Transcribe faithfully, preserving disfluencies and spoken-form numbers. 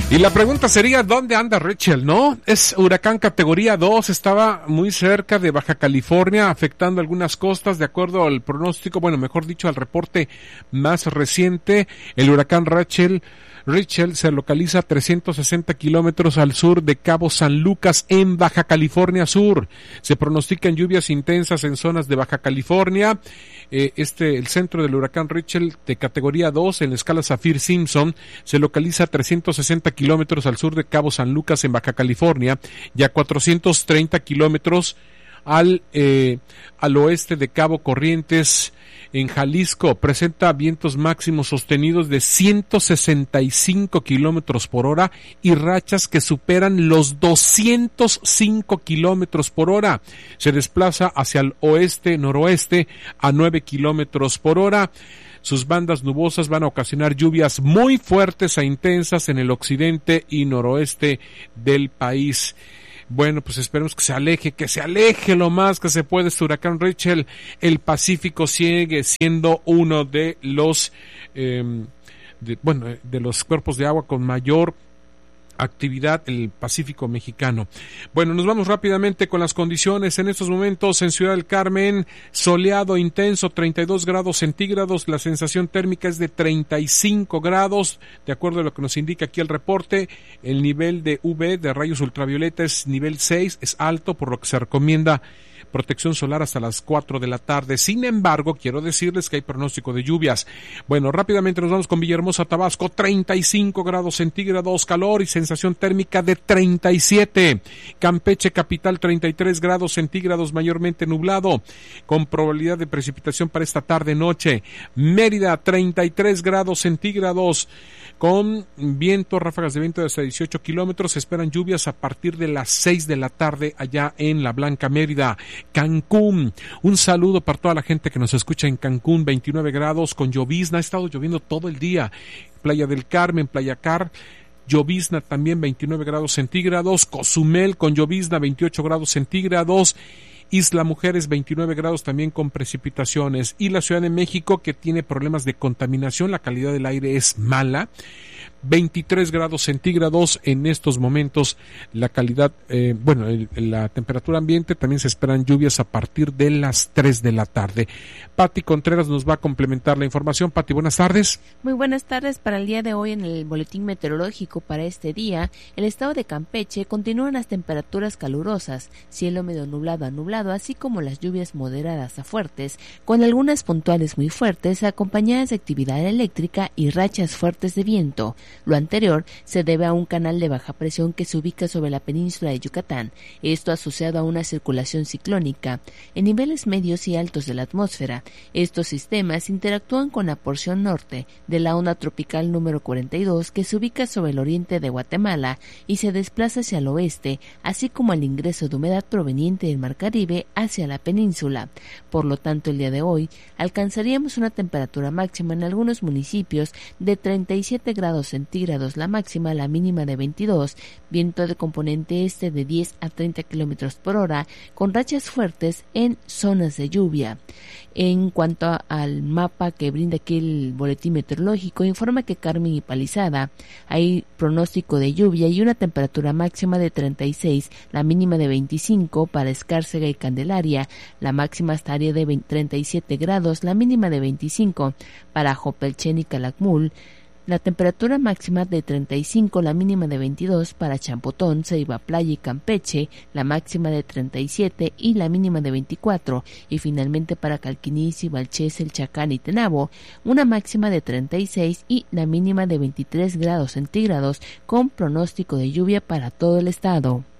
Y la pregunta sería, ¿dónde anda Rachel, no? Es huracán categoría dos, estaba muy cerca de Baja California, afectando algunas costas, de acuerdo al pronóstico, bueno, mejor dicho, al reporte más reciente. El huracán Rachel, Rachel se localiza a trescientos sesenta kilómetros al sur de Cabo San Lucas, en Baja California Sur. Se pronostican lluvias intensas en zonas de Baja California. Eh, este, el centro del huracán Rachel, de categoría dos, en la escala Saffir-Simpson, se localiza a trescientos sesenta kilómetros al sur de Cabo San Lucas, en Baja California, y a cuatrocientos treinta kilómetros al, eh, al oeste de Cabo Corrientes, en Jalisco. Presenta vientos máximos sostenidos de ciento sesenta y cinco kilómetros por hora y rachas que superan los doscientos cinco kilómetros por hora. Se desplaza hacia el oeste-noroeste a nueve kilómetros por hora. Sus bandas nubosas van a ocasionar lluvias muy fuertes e intensas en el occidente y noroeste del país. Bueno, pues esperemos que se aleje, que se aleje lo más que se puede este huracán Rachel. El Pacífico sigue siendo uno de los, eh, de, bueno, de los cuerpos de agua con mayor actividad, el Pacífico mexicano. Bueno, nos vamos rápidamente con las condiciones. En estos momentos en Ciudad del Carmen, soleado intenso, treinta y dos grados centígrados, la sensación térmica es de treinta y cinco grados, de acuerdo a lo que nos indica aquí el reporte. El nivel de U V, de rayos ultravioleta, es nivel seis, es alto, por lo que se recomienda protección solar hasta las cuatro de la tarde. Sin embargo, quiero decirles que hay pronóstico de lluvias. Bueno, rápidamente nos vamos con Villahermosa, Tabasco, treinta y cinco grados centígrados, calor y sensación térmica de treinta y siete. Campeche, capital, treinta y tres grados centígrados, mayormente nublado, con probabilidad de precipitación para esta tarde-noche. Mérida, treinta y tres grados centígrados, con viento, ráfagas de viento de hasta dieciocho kilómetros. Se esperan lluvias a partir de las seis de la tarde allá en la Blanca Mérida. Cancún, un saludo para toda la gente que nos escucha en Cancún, veintinueve grados con llovizna, ha estado lloviendo todo el día. Playa del Carmen, Playa Car, llovizna también, veintinueve grados centígrados. Cozumel con llovizna, veintiocho grados centígrados. Isla Mujeres, veintinueve grados también con precipitaciones. Y la Ciudad de México, que tiene problemas de contaminación, la calidad del aire es mala, veintitrés grados centígrados en estos momentos. La calidad, eh, bueno, el, la temperatura ambiente, también se esperan lluvias a partir de las tres de la tarde. Pati Contreras nos va a complementar la información. Pati, buenas tardes. Muy buenas tardes. Para el día de hoy, en el boletín meteorológico para este día, el estado de Campeche continúan las temperaturas calurosas, cielo medio nublado a nublado, así como las lluvias moderadas a fuertes, con algunas puntuales muy fuertes, acompañadas de actividad eléctrica y rachas fuertes de viento. Lo anterior se debe a un canal de baja presión que se ubica sobre la península de Yucatán, esto asociado a una circulación ciclónica en niveles medios y altos de la atmósfera. Estos sistemas interactúan con la porción norte de la onda tropical número cuarenta y dos, que se ubica sobre el oriente de Guatemala y se desplaza hacia el oeste, así como el ingreso de humedad proveniente del Mar Caribe hacia la península. Por lo tanto, el día de hoy alcanzaríamos una temperatura máxima en algunos municipios de treinta y siete grados centígrados la máxima, la mínima de veintidós, viento de componente este de diez a treinta kilómetros por hora, con rachas fuertes en zonas de lluvia. En cuanto a, al mapa que brinda aquí el boletín meteorológico, informa que Carmen y Palizada hay pronóstico de lluvia y una temperatura máxima de treinta y seis, la mínima de veinticinco para Escárcega y Candelaria, la máxima estaría de veinte, treinta y siete grados, la mínima de veinticinco para Jopelchen y Calakmul, la temperatura máxima de treinta y cinco, la mínima de veintidós para Champotón, Ceiba Playa y Campeche, la máxima de treinta y siete y la mínima de veinticuatro, y finalmente para Calquiní, Balchés, El Chacán y Tenabo, una máxima de treinta y seis y la mínima de veintitrés grados centígrados, con pronóstico de lluvia para todo el estado.